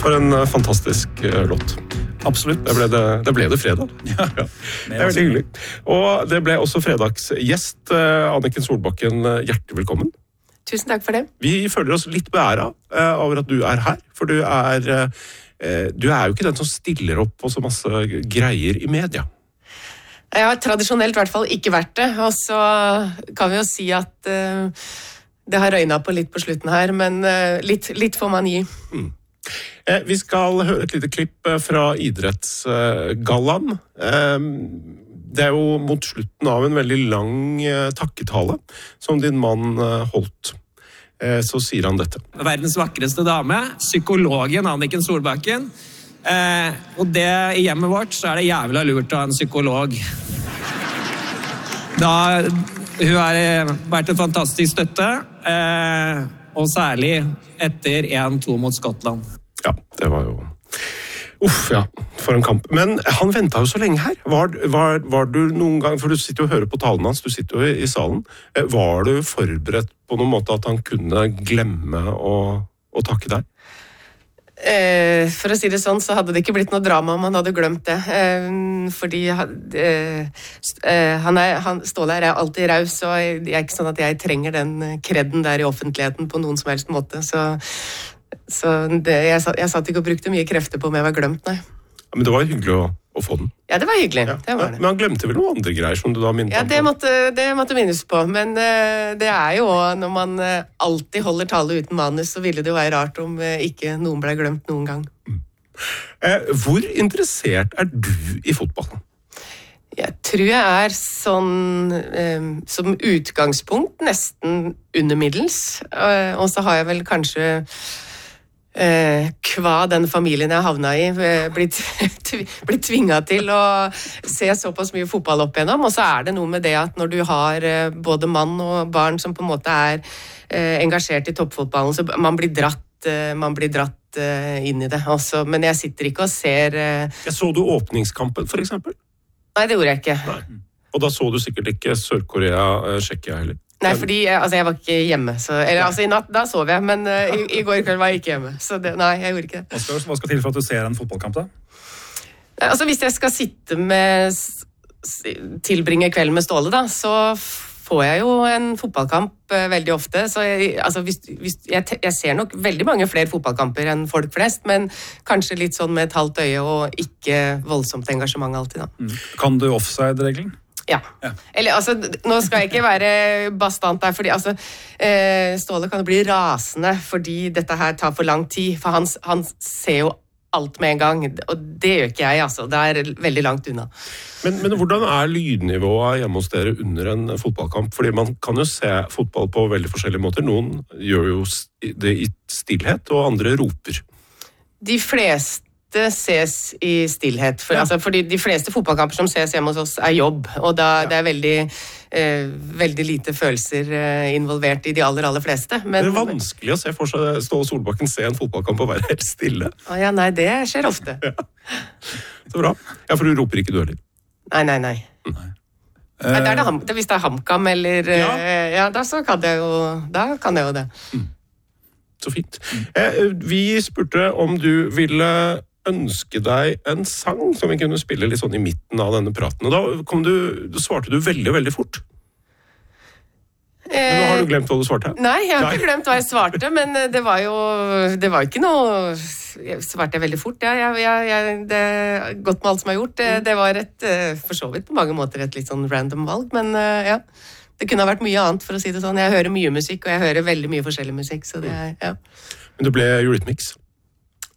for en fantastisk låt. Absolutt. Det ble det fredag. Ja. Det er veldig hyggelig. Og det ble også fredagsgjest. Anniken Solbakken, hjertelig velkommen. Tusen takk for det. Vi føler oss litt beæret over at du er her, for du er jo ikke den som stiller opp på så masse greier i media. Jeg har tradisjonelt i hvert fall ikke vært det, og så kan vi jo si at det har røynet på litt på slutten her, men litt får man gi. Vi skal høre et lite klipp fra idrettsgallaen. Det er jo mot slutten av en veldig lang takketale som din mann holdt. Så sier han dette. Verdens vakreste dame, psykologen Anniken Solbakken. Og det i hjemmet vårt så er det jævla lurt å ha en psykolog. Hun har vært en fantastisk støtte, og særlig etter 1-2 mot Skottland. Ja, det var jo... ja, for en kamp. Men han ventet jo så lenge her. Var du noen gang, for du sitter jo og hører på talen hans, du sitter jo i salen, var du forberedt på noen måte at han kunne glemme å takke deg? For å si det sånn, så hadde det ikke blitt noe drama om han hadde glemt det. Fordi Ståle er alltid raus, og det er ikke sånn at jeg trenger den kredden der i offentligheten på noen som helst måte. Jeg satt ikke og brukte mye krefter på om jeg var glemt, nei. Ja, men det var hyggelig å få den. Ja, det var hyggelig. Ja. Det var det. Men han glemte vel noen andre greier som du da minnet om? Ja, det måtte minnes på. Men det er jo også, når man alltid holder tale uten manus, så ville det jo være rart om ikke noen ble glemt noen gang. Hvor interessert er du i fotballen? Jeg tror jeg er sånn som utgangspunkt nesten under middels. Og så har jeg vel kanskje hva den familien jeg havna i blitt tvinget til å se såpass mye fotball opp igjennom, og så er det noe med det at når du har både mann og barn som på en måte er engasjert i toppfotballen, så man blir dratt inn i det også, men jeg sitter ikke og ser Jeg så du åpningskampen for eksempel? Nei, det gjorde jeg ikke. Nei. Og da så du sikkert ikke Sør-Korea, Tsjekkia heller? Nei, fordi jeg var ikke hjemme. I natt, da sov jeg, men i går kveld var jeg ikke hjemme. Så nei, jeg gjorde ikke det. Hva skal til for at du ser en fotballkamp da? Hvis jeg skal sitte tilbringe kvelden med Ståle da, så får jeg jo en fotballkamp veldig ofte. Så jeg ser nok veldig mange flere fotballkamper enn folk flest, men kanskje litt sånn med et halvt øye og ikke voldsomt engasjement alltid da. Kan du offside-regelen? Ja. Eller nå skal jeg ikke være bastant der, fordi Ståle kan bli rasende fordi dette her tar for lang tid, for han ser jo alt med en gang, og det gjør ikke jeg, det er veldig langt unna. Men hvordan er lydnivået hjemme hos dere under en fotballkamp? Fordi man kan jo se fotball på veldig forskjellige måter. Noen gjør jo det i stillhet, og andre roper. De fleste ses i stillhet, fordi de fleste fotballkamper som ses hjemme hos oss er jobb, og det er veldig lite følelser involvert i de aller fleste. Men, det er vanskelig å se for seg Ståle Solbakken se en fotballkamp og være helt stille. Nei, det skjer ofte. Ja. Så bra. Ja, for du roper ikke du heller. Nei. Hvis det er HamKam eller da kan jeg jo det. Så fint. Vi spurte om du ville ønske deg en sang som vi kunne spille litt sånn i midten av denne praten. Og da svarte du veldig, veldig fort. Men nå har du glemt hva du svarte her? Nei, jeg har ikke glemt hva jeg svarte, men det var ikke noe... Svarte jeg veldig fort? Ja, det er godt med alt som er gjort. Det var for så vidt på mange måter et litt sånn random valg, men ja. Det kunne ha vært mye annet, for å si det sånn. Jeg hører mye musikk, og jeg hører veldig mye forskjellig musikk, så det er, ja. Men det ble Eurythmics?